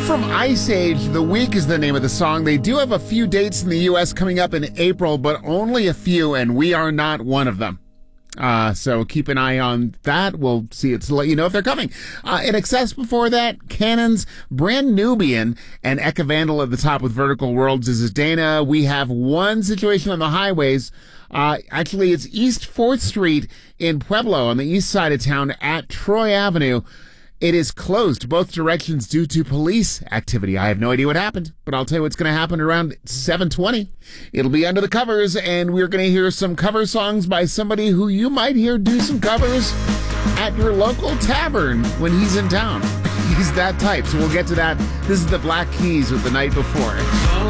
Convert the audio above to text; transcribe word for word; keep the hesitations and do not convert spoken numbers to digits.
from Ice Age. The Week is the name of the song. They do have a few dates in the U S coming up in April, but only a few, and we are not one of them. Uh, so keep an eye on that. We'll see it to let you know if they're coming. Uh, in excess before that, Cannon's Brand Nubian and Eka Vandal at the top with Vertical Worlds. This is Dana. We have one situation on the highways. Uh, actually, it's East fourth Street in Pueblo on the east side of town at Troy Avenue. It is closed both directions due to police activity. I have no idea what happened, but I'll tell you what's going to happen around seven twenty. It'll be Under the Covers, and we're going to hear some cover songs by somebody who you might hear do some covers at your local tavern when he's in town. He's that type, so we'll get to that. This is the Black Keys with The Night Before.